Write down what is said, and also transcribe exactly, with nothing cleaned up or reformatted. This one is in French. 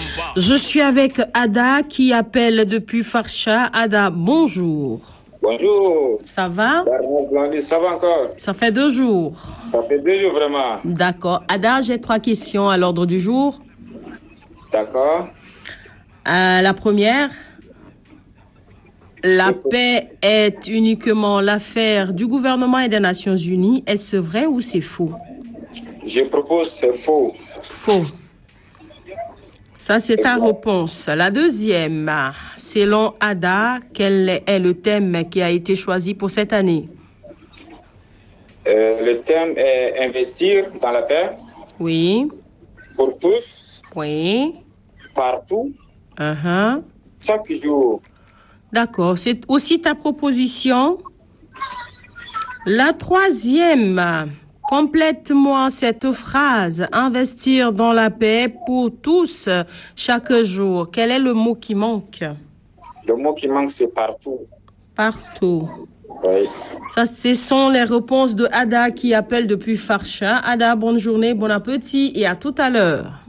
Je suis avec Ada qui appelle depuis Farsha. Ada, bonjour. Bonjour. Ça va? Ça va encore? Ça fait deux jours. Ça fait deux jours vraiment. D'accord. Ada, j'ai trois questions à l'ordre du jour. D'accord. Euh, la première, la paix est uniquement l'affaire du gouvernement et des Nations Unies. Est-ce vrai ou c'est faux? Je propose c'est faux. Faux. Ça, c'est ta réponse. La deuxième, selon Ada, quel est le thème qui a été choisi pour cette année? Euh, le thème est investir dans la paix. Oui. Pour tous. Oui. Partout. Uh-huh. Chaque jour. D'accord. C'est aussi ta proposition. La troisième, complète-moi cette phrase. Investir dans la paix pour tous, chaque jour. Quel est le mot qui manque? Le mot qui manque, c'est partout. Partout. Oui. Ça, ce sont les réponses de Ada qui appelle depuis Farsha. Ada, bonne journée, bon appétit et à tout à l'heure.